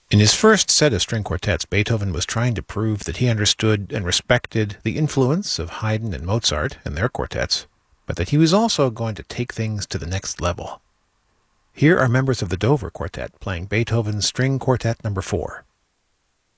In his first set of string quartets, Beethoven was trying to prove that he understood and respected the influence of Haydn and Mozart and their quartets, but that he was also going to take things to the next level. Here are members of the Dover Quartet playing Beethoven's String Quartet No. 4.